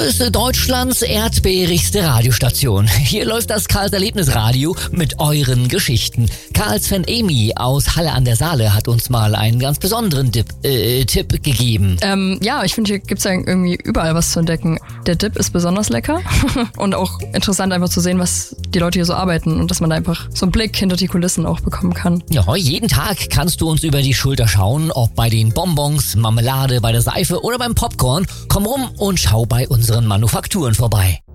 Größe Deutschlands, erdbeerigste Radiostation. Hier läuft das Karls Erlebnisradio mit euren Geschichten. Karls Fan Amy aus Halle an der Saale hat uns mal einen ganz besonderen Tipp gegeben. Ja, ich finde, hier gibt's ja irgendwie überall was zu entdecken. Der Dip ist besonders lecker und auch interessant einfach zu sehen, was die Leute hier so arbeiten und dass man da einfach so einen Blick hinter die Kulissen auch bekommen kann. Ja, jeden Tag kannst du uns über die Schulter schauen, ob bei den Bonbons, Marmelade, bei der Seife oder beim Popcorn. Komm rum und schau bei unseren Manufakturen vorbei.